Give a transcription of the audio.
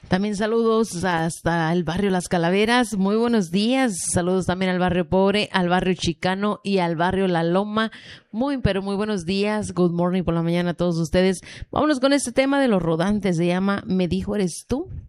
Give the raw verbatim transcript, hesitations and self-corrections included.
También saludos hasta el barrio Las Calaveras. Muy buenos días. Saludos también al barrio Pobre, al barrio Chicano y al barrio La Loma. Muy, pero muy buenos días. Good morning por la mañana a todos ustedes. Vámonos con este tema de los rodantes. Se llama Me dijo eres tú.